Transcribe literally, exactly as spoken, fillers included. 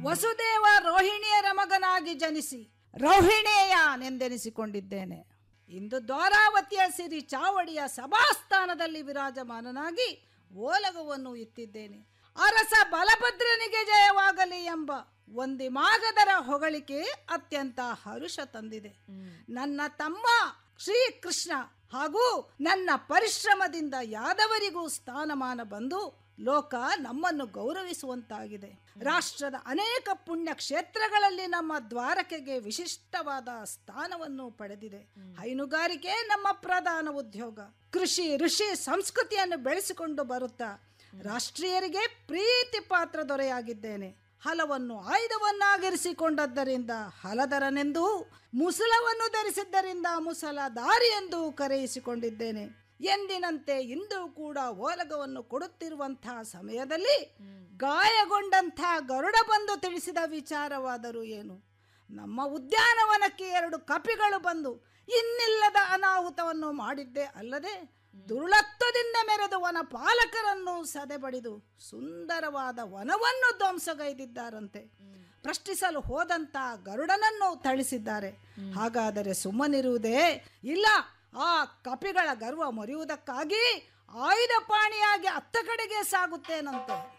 ವಸುದೇವ ರೋಹಿಣಿಯರ ಮಗನಾಗಿ ಜನಿಸಿ ರೋಹಿಣೇಯನೆಂದೆನಿಸಿಕೊಂಡಿದ್ದೇನೆ. ಇಂದು ದ್ವಾರಾವತಿಯ ಸಿರಿ ಚಾವಡಿಯ ಸಭಾಸ್ಥಾನದಲ್ಲಿ ವಿರಾಜಮಾನನಾಗಿ ಓಲಗವನ್ನು ಎತ್ತಿದ್ದೇನೆ. ಅರಸ ಬಲಭದ್ರನಿಗೆ ಜಯವಾಗಲಿ ಎಂಬ ಒಂದಿಮಾಗದರ ಹೊಗಳಿಕೆ ಅತ್ಯಂತ ಹರುಷ ತಂದಿದೆ. ನನ್ನ ತಮ್ಮ ಶ್ರೀಕೃಷ್ಣ ಹಾಗೂ ನನ್ನ ಪರಿಶ್ರಮದಿಂದ ಯಾದವರಿಗೂ ಸ್ಥಾನಮಾನ ಬಂದು ಲೋಕ ನಮ್ಮನ್ನು ಗೌರವಿಸುವಂತಾಗಿದೆ. ರಾಷ್ಟ್ರದ ಅನೇಕ ಪುಣ್ಯ ಕ್ಷೇತ್ರಗಳಲ್ಲಿ ನಮ್ಮ ದ್ವಾರಕೆಗೆ ವಿಶಿಷ್ಟವಾದ ಸ್ಥಾನವನ್ನು ಪಡೆದಿದೆ. ಹೈನುಗಾರಿಕೆ ನಮ್ಮ ಪ್ರಧಾನ ಉದ್ಯೋಗ. ಕೃಷಿ ಋಷಿ ಸಂಸ್ಕೃತಿಯನ್ನು ಬೆಳೆಸಿಕೊಂಡು ಬರುತ್ತಾ ರಾಷ್ಟ್ರೀಯರಿಗೆ ಪ್ರೀತಿ ಪಾತ್ರ ದೊರೆಯಾಗಿದ್ದೇನೆ. ಹಲವನ್ನು ಆಯುಧವನ್ನಾಗಿರಿಸಿಕೊಂಡದ್ದರಿಂದ ಹಲಧರನೆಂದು, ಮುಸಲವನ್ನು ಧರಿಸಿದ್ದರಿಂದ ಮುಸಲಧಾರಿ ಎಂದು ಕರೆಯಿಸಿಕೊಂಡಿದ್ದೇನೆ. ಎಂದಿನಂತೆ ಇಂದು ಕೂಡ ಓಲಗವನ್ನು ಕೊಡುತ್ತಿರುವಂತಹ ಸಮಯದಲ್ಲಿ ಗಾಯಗೊಂಡಂಥ ಗರುಡ ಬಂದು ತಿಳಿಸಿದ ವಿಚಾರವಾದರೂ ಏನು? ನಮ್ಮ ಉದ್ಯಾನವನಕ್ಕೆ ಎರಡು ಕಪಿಗಳು ಬಂದು ಇನ್ನಿಲ್ಲದ ಅನಾಹುತವನ್ನು ಮಾಡಿದ್ದೇ ಅಲ್ಲದೆ ದುರ್ಲತ್ವದಿಂದ ಮೆರೆದು ವನ ಪಾಲಕರನ್ನು ಸದೆಬಡಿದು ಸುಂದರವಾದ ವನವನ್ನು ಧ್ವಂಸಗೈದಿದ್ದಾರಂತೆ. ಪ್ರಶ್ನಿಸಲು ಹೋದಂತ ಗರುಡನನ್ನು ಥಳಿಸಿದ್ದಾರೆ. ಹಾಗಾದರೆ ಸುಮ್ಮನಿರುವುದೇ ಇಲ್ಲ. ಆ ಕಪಿಗಳ ಗರ್ವ ಮುರಿಯುವುದಕ್ಕಾಗಿ ಆಯುಧ ಪಾಣಿಯಾಗಿ ಅತ್ತ ಕಡೆಗೆ ಸಾಗುತ್ತೇನಂತೆ.